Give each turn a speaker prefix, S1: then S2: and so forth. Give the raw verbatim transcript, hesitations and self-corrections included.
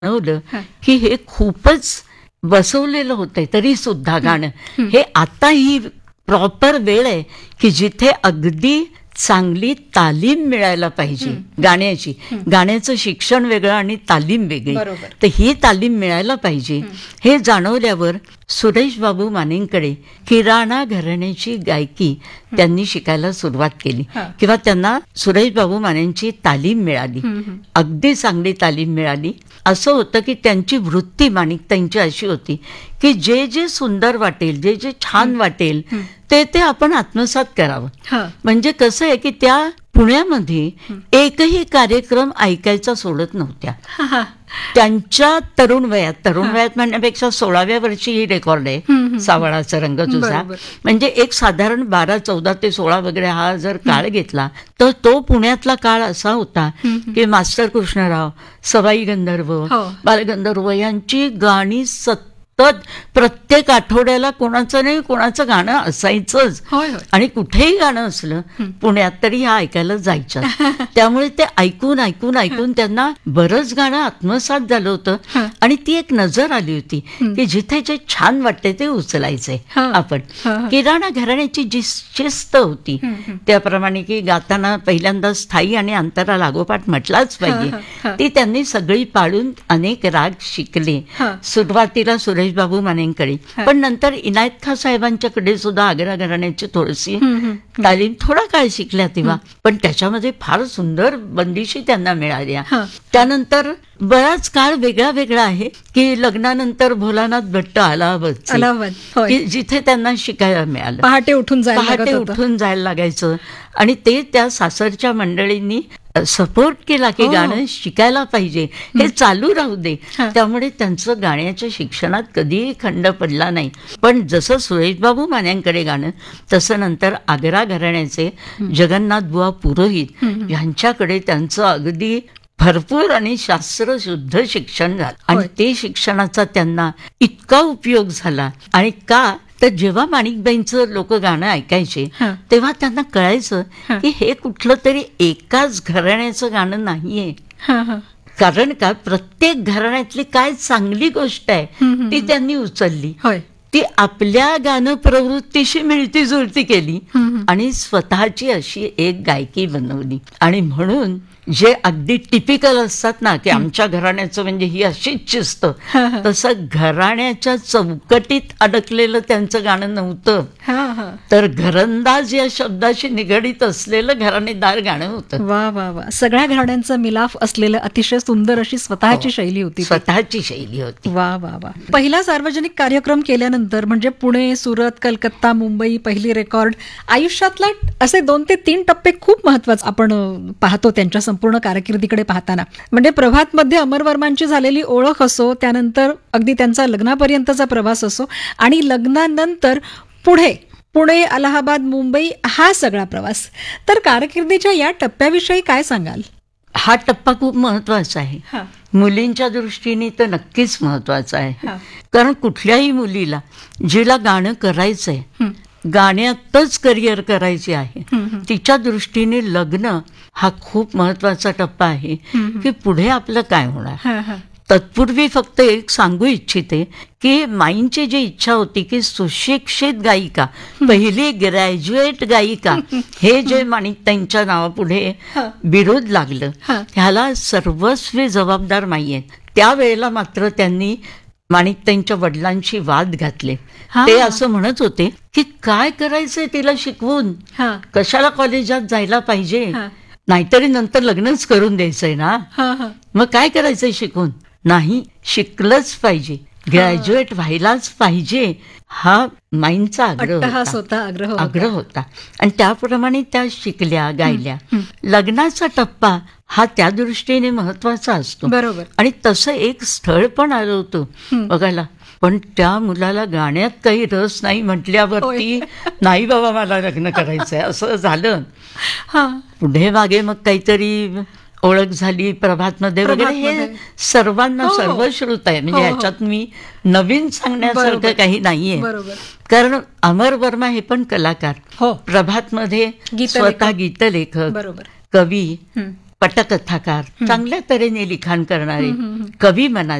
S1: जाणवलं की हे खूपच बसवलेलं होतंय तरी सुद्धा गाणं हे आता ही प्रॉपर वेळ आहे की जिथे अगदी चांगली तालीम मिळायला पाहिजे गाण्याची. गाण्याचं शिक्षण वेगळं आणि तालीम वेगळी, तर ही तालीम मिळायला पाहिजे हे जाणवल्यावर सुरेश बाबू मानेंकडे किराणा घराण्याची गायकी त्यांनी शिकायला सुरुवात केली किंवा त्यांना सुरेश बाबू मानेंची तालीम मिळाली, अगदी चांगली तालीम मिळाली. असं होतं की त्यांची वृत्ती माणिकताईंची अशी होती की जे जे सुंदर वाटेल, जे जे छान वाटेल ते ते आपण आत्मसात करावं. म्हणजे कसं आहे की त्या पुण्यामध्ये एकही कार्यक्रम ऐकायचा सोडत नव्हत्या. त्यांच्या तरुण वयात तरुण वयात म्हणण्यापेक्षा सोळाव्या वर्षी ही रेकॉर्ड आहे सावळाचा रंग तुझा. म्हणजे एक साधारण बारा चौदा ते सोळा वगैरे हा जर काळ घेतला तर तो पुण्यातला काळ असा होता की मास्टर कृष्णराव, सवाई गंधर्व, बालगंधर्व यांची गाणी सतत प्रत्येक आठवड्याला कोणाचं नाही कोणाचं गाणं असायचंच. आणि कुठेही गाणं असलं पुण्यात तरी ह्या ऐकायला जायच्या. त्यामुळे ते ऐकून ऐकून ऐकून त्यांना बरंच गाणं आत्मसात झालं होतं आणि ती एक नजर आली होती की जिथे जे छान वाटते ते उचलायचंय आपण. किराणा घराण्याची जी शिस्त होती त्याप्रमाणे की गाताना पहिल्यांदा स्थायी आणि अंतरा लागोपाठ म्हटलाच पाहिजे, ती त्यांनी सगळी पाळून अनेक राग शिकले. सुरुवातीला सुरेश बाबू मानेंकडे, पण नंतर इनायत खां साहेबांच्याकडे सुद्धा आग्रा घराण्याची थोडीशी तालीम थोडा काळ शिकल्या तेव्हा, पण त्याच्यामध्ये फार सुंदर बंदिशी त्यांना मिळाल्या. त्यानंतर बराच काळ वेगळा वेगळा आहे की लग्नानंतर भोलानाथ भट्ट अलाहाबाद की जिथे त्यांना शिकायला मिळालं.
S2: पहाटे उठून
S1: पहाटे उठून जायला लागायचं आणि ते त्या सासरच्या मंडळींनी सपोर्ट केला की गाणं शिकायला पाहिजे, हे चालू राहू दे. त्यामुळे त्यांचं गाण्याच्या शिक्षणात कधीही खंड पडला नाही. पण जसं सुरेशबाबू मान्यांकडे गाणं तसं नंतर आग्रा घराण्याचे जगन्नाथ बुवा पुरोहित यांच्याकडे त्यांचं अगदी भरपूर आणि शास्त्रशुद्ध शिक्षण झालं आणि ते शिक्षणाचा त्यांना इतका उपयोग झाला. आणि का तर जेव्हा माणिकबाईंचं लोक गाणं ऐकायचे तेव्हा त्यांना कळायचं की हे कुठलं तरी एकाच घराण्याचं गाणं नाहीये. कारण का प्रत्येक घराण्यातली काय चांगली गोष्ट आहे ती त्यांनी उचलली, ती आपल्या गाणं प्रवृत्तीशी मिळती जुळती केली आणि स्वतःची अशी एक गायकी बनवली. आणि म्हणून जे अगदी टिपिकल असतात ना की आमच्या घराण्याचं म्हणजे ही अशीच शिस्त, तसं घराण्याच्या चौकटीत अडकलेलं त्यांचं गाणं नव्हतं, तर घरंदाज या शब्दाशी निगडीत असलेलं घराणेदार गाणं होतं.
S2: वा वा वा. सगळ्या घराण्यांचा मिलाफ असलेलं अतिशय सुंदर अशी स्वतःची शैली होती,
S1: स्वतःची शैली होती.
S2: वा वा वा. पहिला सार्वजनिक कार्यक्रम केल्यानंतर म्हणजे पुणे, सुरत, कलकत्ता, मुंबई, पहिली रेकॉर्ड, आयुष्यातला असे दोन ते तीन टप्पे खूप महत्वाचे आपण पाहतो त्यांच्या संपूर्ण कारकिर्दीकडे पाहताना. म्हणजे प्रभात मध्ये अमर वर्मांची झालेली ओळख असो, त्यानंतर अगदी त्यांचा लग्नापर्यंतचा प्रवास असो आणि लग्नानंतर पुढे पुणे, अलाहाबाद, मुंबई हा सगळा प्रवास, तर कारकिर्दीच्या या टप्प्याविषयी काय सांगाल?
S1: हा टप्पा खूप महत्वाचा आहे. मुलींच्या दृष्टीने तर नक्कीच महत्वाचा आहे. कारण कुठल्याही मुलीला जिला गाणं करायचंय, गाण्यातच करिअर करायचे आहे, तिच्या दृष्टीने लग्न हा खूप महत्वाचा टप्पा आहे की पुढे आपलं काय होणार. तत्पूर्वी फक्त एक सांगू इच्छिते की माईंची जी इच्छा होती की सुशिक्षित गायिका, पहिली ग्रॅज्युएट गायिका, हे जे माणिकताईंच्या नावापुढे बिरुद लागलं ह्याला सर्वस्वी जबाबदार माई आहेत. त्यावेळेला मात्र त्यांनी माणिकताईंच्या वडिलांशी वाद घातले. ते असं म्हणत होते की काय करायचंय तिला शिकवून, कशाला कॉलेजात जायला पाहिजे, नाहीतरी नंतर लग्नच करून द्यायचंय ना, मग काय करायचंय शिकून. नाही, शिकलंच पाहिजे, ग्रॅज्युएट व्हायलाच पाहिजे, हा माईंचा आग्रह होता आग्रह होता आणि त्याप्रमाणे त्या शिकल्या, गायल्या. लग्नाचा टप्पा हा त्या दृष्टीने महत्वाचा असतो.
S2: बरोबर.
S1: आणि तसं एक स्थळ पण आलं होतं बघायला, पण त्या मुलाला गाण्यात काही रस नाही म्हटल्यावरती नाही बाबा मला लग्न करायचंय असं झालं. पुढे मागे मग काहीतरी ओळख झाली प्रभातमध्ये वगैरे, हे सर्वांना सर्वश्रुत आहे. म्हणजे ह्याच्यात मी नवीन सांगण्यासारखं काही नाहीये. कारण अमर वर्मा हे पण कलाकार, प्रभातमध्ये स्वतः गीतलेखक, कवी, पटकथाकार, चांगल्या तऱ्हेने लिखाण करणारे कवी म्हणा